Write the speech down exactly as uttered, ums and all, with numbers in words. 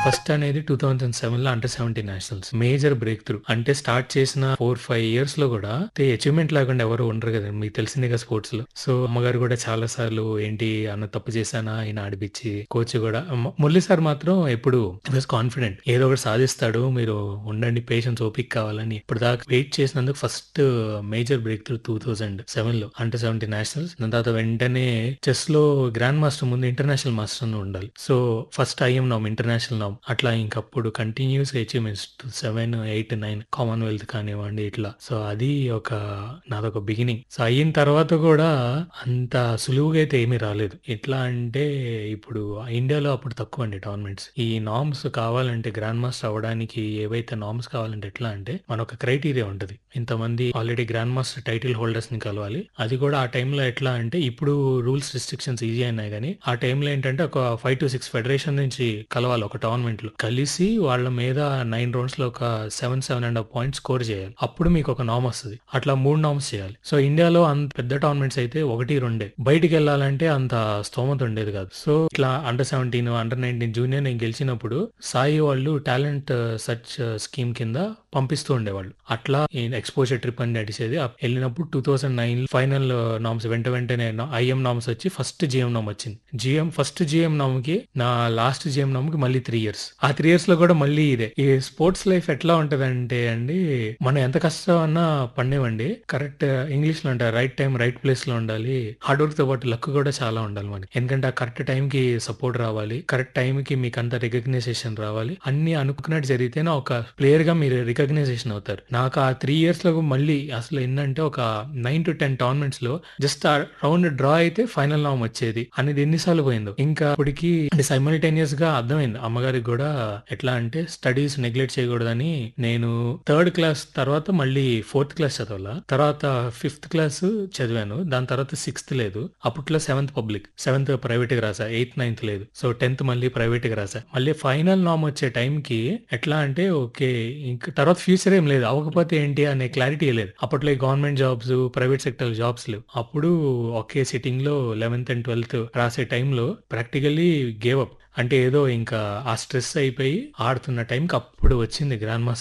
First అనేది రెండు వేల ఏడులో అండర్ పదిహేడు నేషనల్స్. Major break through. అంటే స్టార్ట్ చేసిన నాలుగు, ఐదు ఇయర్స్‌లో గూడా తే అచీవ్‌మెంట్ లేకుండా ఎవరు ఉండరు గదండీ. మీకు తెలిసిందే కదా స్పోర్ట్స్‌లో. సో, అమ్మగారు గూడా చాలా సార్లు ఏంటి అన్న తప్పు చేశానా ఈయన ఆడిపిచ్చి, కోచ్ గూడా మ మురళి సార్ మాత్రం ఎప్పుడు హి వాస్ కాన్ఫిడెంట్. ఏదో ఒకటి సాధిస్తాడు. మీరు ఉండండి పేషెన్స్, ఓపిక కావాలని ఇప్పటిదాకా వెయిట్ చేసినందుకు ఫస్ట్ మేజర్ బ్రేక్ త్రూ రెండు వేల ఏడులో అండర్ పదిహేడు నేషనల్స్. దాని తర్వాత వెంటనే చెస్‌లో గ్రాండ్ మాస్టర్ ముందు ఇంటర్నేషనల్ మాస్టర్ అని ఉండాలి. సో, ఫస్ట్ ఐఎం నామ్, ఇంటర్నేషనల్ నామ్. అట్లా ఇంకప్పుడు కంటిన్యూయస్ అచీవ్‌మెంట్స్ ఏడు, ఎనిమిది, తొమ్మిది కామన్‌వెల్త్ కానివ్వండి ఇట్లా. సో, అది ఒక నాదొక బిగినింగ్. సో, అయిన తర్వాత గూడా అంత సులువుగా అయితే ఏమీ రాలేదు. ఎట్లా అంటే ఇప్పుడు ఇండియాలో అప్పుడు తక్కువండి టోర్నమెంట్స్. ఈ నార్మ్స్ కావాలంటే గ్రాండ్ మాస్టర్ అవ్వడానికి ఏవైతే నార్మ్స్ కావాలంటే ఎట్లా అంటే మనొక క్రైటీరియా ఉంటది. ఇంతమంది ఆల్రెడీ గ్రాండ్ మాస్టర్ టైటిల్ హోల్డర్స్‌ని కలవాలి. అది కూడా ఆ టైంలో ఎట్లా అంటే ఇప్పుడు రూల్స్ రిస్ట్రిక్షన్స్ ఈజీ అయినాయి గానీ, ఆ టైంలో ఏంటంటే ఒక ఐదు ఆరు ఫెడరేషన్ నుంచి కలవాలి ఒక టోర్నమెంట్‌లో. కలిసి వాళ్ళ మీద తొమ్మిది రౌండ్స్‌లో ఒక ఏడు, ఏడు ½ పాయింట్స్ స్కోర్ చేయాలి. అప్పుడు మీకొక నార్మ్ వస్తది. అట్లా మూడు నార్మ్స్ చేయాలి. సో, ఇండియాలో అంత పెద్ద టోర్నమెంట్స్ అయితే ఒకటి, రెండే. బయటికెళ్ళాలంటే అంత స్తోమత ఉండేది కాదు. సో, ఇట్లా అండర్ పదిహేడు, అండర్ పంతొమ్మిది జూనియర్ నేను గెలిచినప్పుడు సాయి వాళ్ళు టాలెంట్ సెర్చ్ స్కీమ్ కింద పంపిస్తూ ఉండేవాళ్ళు. అట్లా ఈ ఎక్స్‌పోజర్ ట్రిప్ అని నడిచేది. అప్ ఎళ్ళినప్పుడు రెండు వేల తొమ్మిది ఫైనల్ నార్మ్స్ వెంట వెంటనే ఐఎం నార్మ్స్ వచ్చి ఫస్ట్ జీఎం నార్మ్ వచ్చింది. జీఎం ఫస్ట్ జీఎం నార్మ్‌కి నా లాస్ట్ జీఎం నార్మ్‌కి మళ్ళీ మూడు ఇయర్స్. ఆ మూడు ఇయర్స్‌లో కూడా మళ్ళీ ఇదే. ఈ స్పోర్ట్స్ లైఫ్ ఎట్లా ఉంటదంటే అండి, మనం ఎంత కష్టమన్నా పడనివ్వండి. కరెక్ట్ ఇంగ్లీష్‌లో అంటారు రైట్ టైమ్, రైట్ ప్లేస్‌లో ఉండాలి. హార్డ్ వర్క్‌తో పాటు లక్ కూడా చాలా ఉండాలి మనకి. ఎందుకంటే ఆ కరెక్ట్ టైంకి సపోర్ట్ రావాలి. కరెక్ట్ టైంకి మీకంత రికగ్నైజేషన్ రావాలి. అన్నీ అనుకున్నట్టు జరిగితేనే ఒక ప్లేయర్‌గా మీరు రికగ్నైజేషన్ అవుతారు. నాకు ఆ మూడు ఇయర్స్‌లో మళ్ళీ అసలు ఏందంటే ఒక తొమ్మిది పది టోర్నమెంట్స్‌లో జస్ట్ ఆ రౌండ్ డ్రా అయితే ఫైనల్ నార్మ్ వచ్చేది. అనేది ఎన్ని సార్లు పోయిందో. ఇంకా అప్పటికి సైమల్టేనియస్‌గా అర్థమైంది. అమ్మగారికి గూడా ఎట్లా అంటే స్టడీస్ నెగ్లెక్ట్ చేయకూడదని నేను థర్డ్ క్లాస్ తర్వాత మళ్ళీ ఫోర్త్ క్లాస్ చదవాలా. తర్వాత ఫిఫ్త్ క్లాస్ చదివాను. దాని తర్వాత సిక్స్త్ లేదు. అప్పట్లో సెవెంత్ పబ్లిక్. సెవెంత్ ప్రైవేట్‌గా రాసా. ఎయిత్, నైన్త్ లేదు. సో, టెన్త్ మళ్ళీ ప్రైవేట్‌గా రాసా. మళ్ళీ ఫైనల్ నార్మ్ వచ్చే టైంకి ఎట్లా అంటే ఓకే. ఇంక తర్వాత ఫ్యూచర్ ఏం లేదు. అవ్వకపోతే ఏంటి అనే క్లారిటీ లేదు. అప్పట్లో ఈ government jobs, private sector jobs లేవు. అప్పుడు ఒకే సిట్టింగ్‌లో పదకొండు అండ్ పన్నెండు రాసే టైంలో ప్రాక్టికల్లీ గేవ్ అప్. అంటే ఏదో ఇంకా ఆ స్ట్రెస్ అయిపోయి ఆడుతున్న టైంకి అప్పుడు వచ్చింది గ్రాండ్ మాస్టర్